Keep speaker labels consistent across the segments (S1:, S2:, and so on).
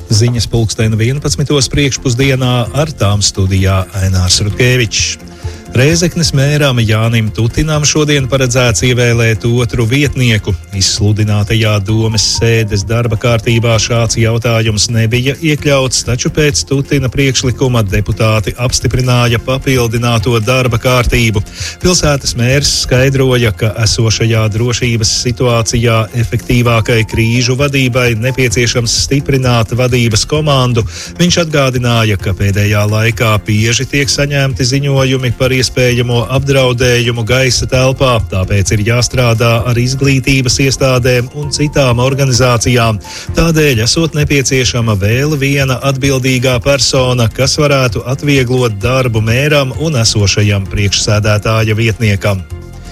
S1: Ziņas pulksteni 11. priekšpusdienā, ar tām studijā Ainārs Rutkevičs. Rēzeknes mēram Jānim Tutinam šodien paredzēts ievēlēt otru vietnieku. Izsludinātajā domes sēdes darba kārtībā šāds jautājums nebija iekļauts, taču pēc Tutina priekšlikuma deputāti apstiprināja papildināto darba kārtību. Pilsētas mērs skaidroja, ka esošajā drošības situācijā efektīvākai krīžu vadībai nepieciešams stiprināt vadības komandu. Viņš atgādināja, ka pēdējā laikā bieži tiek saņemti ziņojumi par iespējamo apdraudējumu gaisa telpā, tāpēc ir jāstrādā ar izglītības iestādēm un citām organizācijām. Tādēļ esot nepieciešama vēl viena atbildīgā persona, kas varētu atvieglot darbu mēram un esošajam priekšsēdētāja vietniekam.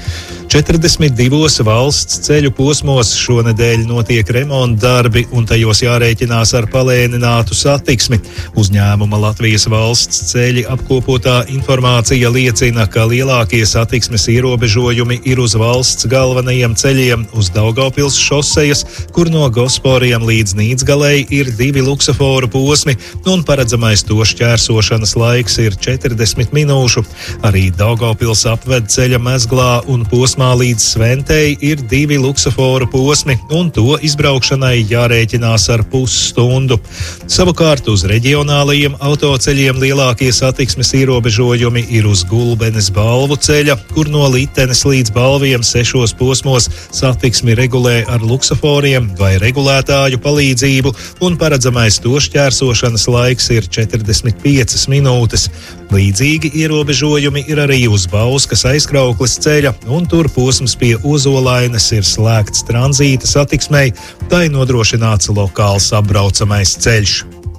S1: 42 valsts ceļu posmos šonedēļ notiek remonta darbi, un tajos jārēķinās ar palēninātu satiksmi. Uzņēmuma Latvijas valsts ceļi apkopotā informācija liecina, ka lielākie satiksmes ierobežojumi ir uz valsts galvenajiem ceļiem, uz Daugavpils šosejas, kur no Gosporiem līdz Nīdzgalei ir 2 luksaforu posmi, un paredzamais to šķērsošanas laiks ir 40 minūšu. Arī Daugavpils apved ceļa mezglā un posmā līdz Sventei ir 2 luksaforu posmi, un to izbraukšanai jārēķinās ar pusstundu. Savukārt uz reģionālajiem autoceļiem lielākie satiksmes ierobežojumi ir uz Gulbenes Balvu ceļa, kur no Litenes līdz Balviem 6 posmos satiksmi regulē ar luksaforiem vai regulētāju palīdzību, un paredzamais to šķērsošanas laiks ir 45 minūtes. Līdzīgi ierobežojumi ir arī uz Bauskas aizkraukles ceļa, un tur posms pie Ozolainas ir slēgts tranzīta satiksmei, tai nodrošināts lokāls apbraucamais ceļš.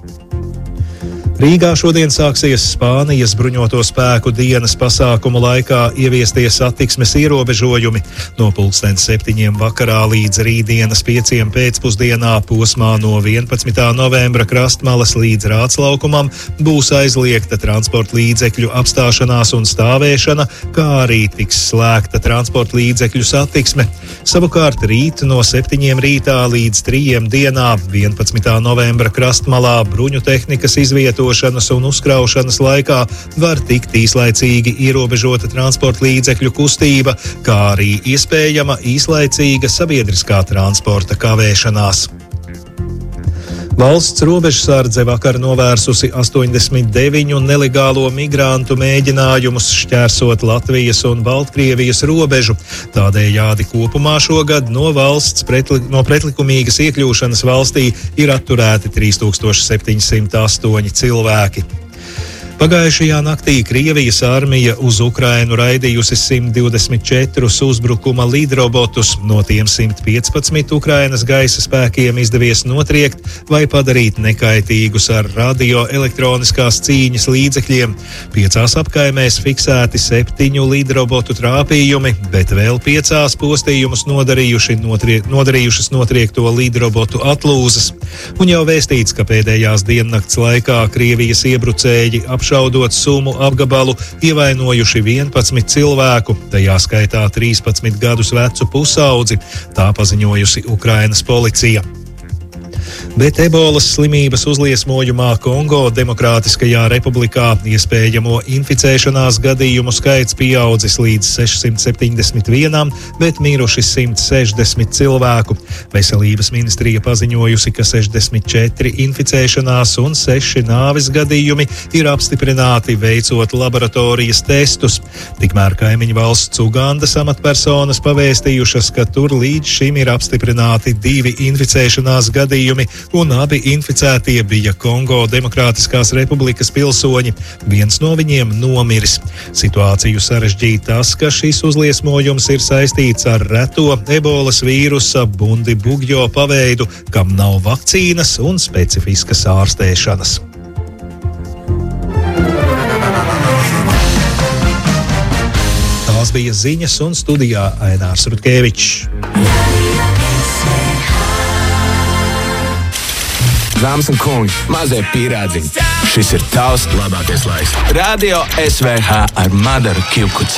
S1: Rīgā šodien sāksies Spānijas bruņoto spēku dienas pasākumu laikā ieviestie satiksmes ierobežojumi. No 7:00 vakarā līdz rītdienas 5:00 pēcpusdienā posmā no 11. novembra Krastmalas līdz Rāclaukumam būs aizliegta transporta līdzekļu apstāšanās un stāvēšana, kā arī tiks slēgta transporta līdzekļu satiksme. Savukārt rīt no 7:00 rītā līdz 3:00 dienā 11. novembra Krastmalā bruņu tehnikas izvietošanas un uzkraušanas laikā var tikt īslaicīgi ierobežota transporta līdzekļu kustība, kā arī iespējama īslaicīga sabiedriskā transporta kavēšanās. Valsts robežsardze vakar novērsusi 89 nelegālo migrantu mēģinājumus šķērsot Latvijas un Baltkrievijas robežu. Tādējādi kopumā šogad no pretlikumīgas iekļūšanas valstī ir atturēti 3708 cilvēki. Pagājušajā naktī Krievijas armija uz Ukrainu raidījusi 124 uzbrukuma lidrobotus, no tiem 115 Ukrainas gaisa spēkiem izdevies notriekt vai padarīt nekaitīgus ar radioelektroniskās cīņas līdzekļiem. 5 apkaimēs fiksēti 7 lidrobotu trāpījumi, bet vēl 5 postījumus nodarījušas notriekto lidrobotu atlūzas. Un jau vēstīts, ka pēdējās diennakts laikā Krievijas iebrucēji apšaudot Sumu apgabalu ievainojuši 11 cilvēku, tajā skaitā 13 gadus vecu pusaudzi, tā paziņojusi Ukrainas policija. Bet ebolas slimības uzliesmojumā Kongo Demokrātiskajā republikā iespējamo inficēšanās gadījumu skaits pieaudzis līdz 671, bet miruši 160 cilvēku. Veselības ministrija paziņojusi, ka 64 inficēšanās un 6 nāves gadījumi ir apstiprināti veicot laboratorijas testus. Tikmēr kaimiņu valsts Ugandas amatpersonas pavēstījušas, ka tur līdz šim ir apstiprināti 2 inficēšanās gadījumi, un abi inficētie bija Kongo Demokrātiskās republikas pilsoņi. Viens no viņiem nomiris. Situāciju sarežģīja tas, ka šis uzliesmojums ir saistīts ar reto ebolas vīrusa Bundibugyo paveidu, kam nav vakcīnas un specifiskas ārstēšanas. Tās bija ziņas, un studijā Ainārs Rutkevičs.
S2: Dāmas un kungi, mazie pīrādziņi. Šis ir tavs labākais laiks. Radio SVH ar Madaru Kivkuci.